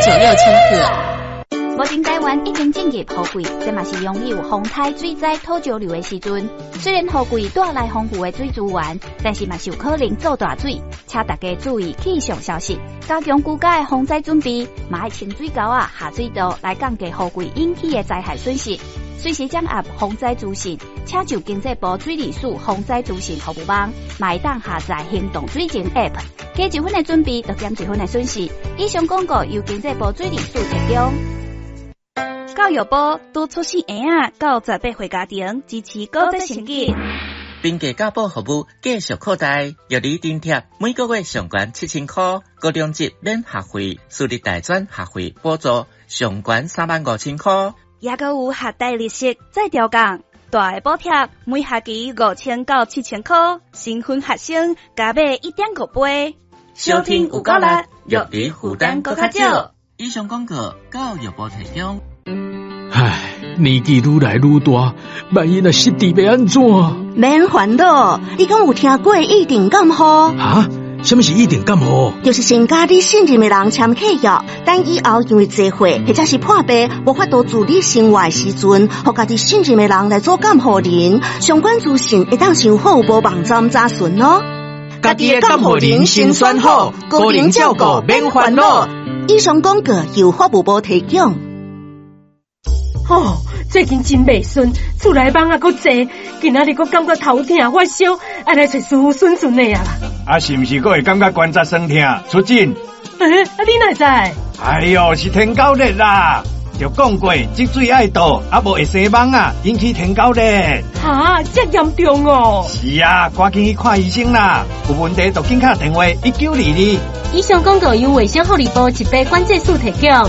96千赫。 目前台湾已经进入雨季，这嘛是拥有风台、水灾、土石流的时阵。虽然雨季带来丰富的水资源，但是嘛是有可能造大水，请大家注意气象消息，加强居家的防灾准备，嘛要清水沟啊、下水道来降低雨季引起的灾害损失。随时掌握防灾资讯，请就经济部水利署防灾资讯服务网，买当下载行动水情 App， 加1分的准备，就减1分的损失。以上广告由经济部水利署提供。教育部拄出生婴仔到18岁家庭支持高职成绩。 并给教保服务继续扩大，育儿津贴每个月上悬7000块，高中级免学费，私立大专学费补助上悬35000块， 也阁有学贷利息再调降，大的补贴每学期5000到7000块，新婚学生加买1.5倍。 收听有够力，育儿负担搁较少。以上广告教育部提供。 唉，年纪愈来愈大，万一若失智要安怎？ 免烦恼，你敢有听过一定感冒？ 啊？什么是一定感冒？ 就是先甲你信任的人签契约，等以后因为坐会或者是破病无法度自理生活的时阵，互家己信任的人来做监护人，相关资讯会当上服务部网站查询哦。 家己的监护人先选好，个人照顾免烦恼。 以上广告由服务部提供。 哦，最近真袂顺，厝内梦也搁济，今仔日搁感觉头痛发烧，爱来找师傅顺顺的啊。 啊，是毋是搁会感觉关节酸痛？出诊。 你哪知？ 哎哟，是天狗热啦！就讲过，积水爱倒，啊无会生梦啊，引起天狗热。 哈，这严重哦！ 是啊，赶紧去看医生啦！有问题就紧打电话1922。 以上广告由卫生福利部疾病管制署提供。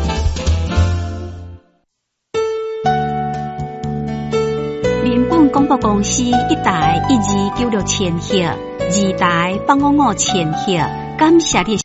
民本广播公司1台1296千赫，2台855千赫，感谢你。